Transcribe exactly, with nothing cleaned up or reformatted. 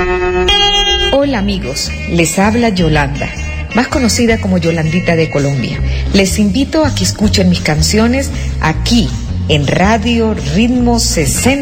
Hola amigos, les habla Yolanda, más conocida como Yolandita de Colombia. Les invito a que escuchen mis canciones aquí en Radio Ritmo sesenta.